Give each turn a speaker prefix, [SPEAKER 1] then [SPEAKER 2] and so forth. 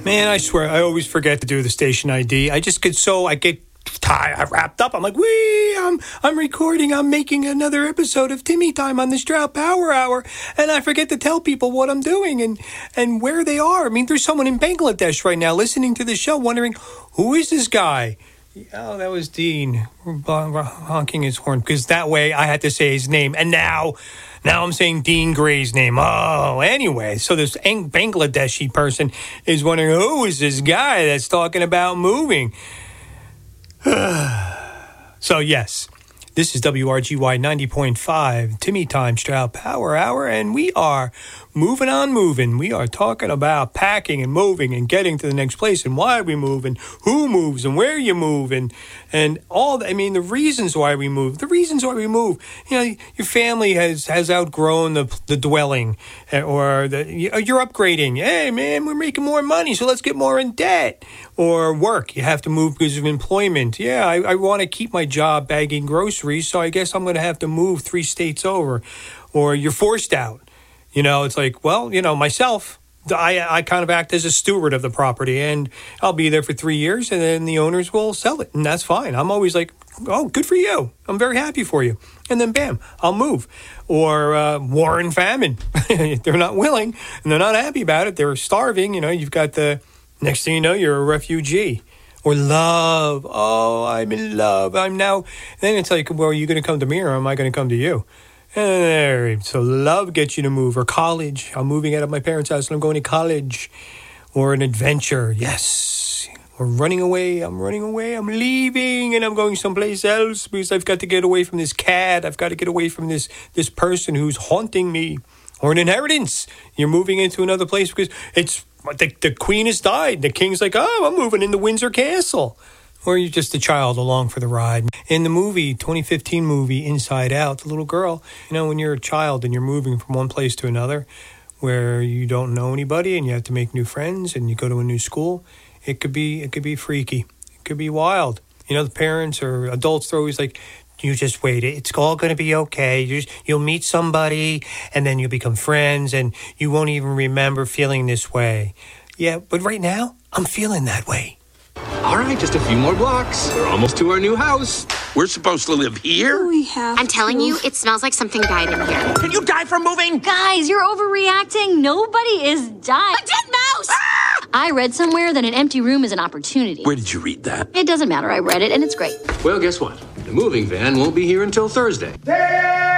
[SPEAKER 1] Man, I swear, I always forget to do the station ID. I get tired, wrapped up. I'm like, I'm recording. I'm making another episode of Timmy Time on the Stroud Power Hour, and I forget to tell people what I'm doing and where they are. I mean, there's someone in Bangladesh right now listening to the show wondering, who is this guy? Oh, that was Dean honking his horn, because that way I had to say his name, and now I'm saying Dean Gray's name. Oh, anyway, so this Bangladeshi person is wondering, who is this guy that's talking about moving? So, yes, this is WRGY 90.5, Timmy Time Stroud Power Hour, and we are moving on moving. We are talking about packing and moving and getting to the next place and why we move and who moves and where you move and all. I mean, the reasons why we move. The reasons why we move. You know, your family has outgrown the dwelling, or you're upgrading. Hey, man, we're making more money, so let's get more in debt. Or work. You have to move because of employment. Yeah, I want to keep my job bagging groceries, so I guess I'm going to have to move 3 states over. Or you're forced out. You know, it's like, well, you know, myself, I kind of act as a steward of the property, and I'll be there for 3 years, and then the owners will sell it, and that's fine. I'm always like, oh, good for you. I'm very happy for you. And then, bam, I'll move. Or war and famine. They're not willing, and they're not happy about it. They're starving. You know, you've got the next thing you know, you're a refugee. Or love. Oh, I'm in love. I'm now. Then it's like, well, are you going to come to me, or am I going to come to you? So love gets you to move. Or college. I'm moving out of my parents' house and I'm going to college. Or an adventure. Yes. Or running away. I'm running away. I'm leaving and I'm going someplace else because I've got to get away from this cat. I've got to get away from this person who's haunting me. Or an inheritance. You're moving into another place because it's the queen has died. The king's like, oh, I'm moving into Windsor Castle. Or you're just a child along for the ride. In the movie, 2015 movie, Inside Out, the little girl, you know, when you're a child and you're moving from one place to another where you don't know anybody and you have to make new friends and you go to a new school, it could be freaky. It could be wild. You know, the parents or adults, they're always like, you just wait. It's all going to be okay. You'll meet somebody and then you'll become friends and you won't even remember feeling this way. Yeah, but right now, I'm feeling that way.
[SPEAKER 2] All right, just a few more blocks. We're almost to our new house.
[SPEAKER 3] We're supposed to live here?
[SPEAKER 4] We have
[SPEAKER 5] I'm telling you, it smells like something died in here.
[SPEAKER 3] Can you die from moving?
[SPEAKER 6] Guys, you're overreacting. Nobody is dying.
[SPEAKER 5] A dead mouse!
[SPEAKER 3] Ah!
[SPEAKER 6] I read somewhere that an empty room is an opportunity.
[SPEAKER 3] Where did you read that?
[SPEAKER 6] It doesn't matter. I read it, and it's great.
[SPEAKER 2] Well, guess what? The moving van won't be here until Thursday.